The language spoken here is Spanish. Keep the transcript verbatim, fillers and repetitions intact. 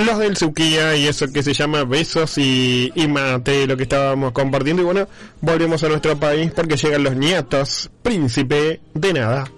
los del Suquía y eso que se llama besos y, y mate, lo que estábamos compartiendo. Y bueno, volvemos a nuestro país porque llegan los nietos, príncipe de nada.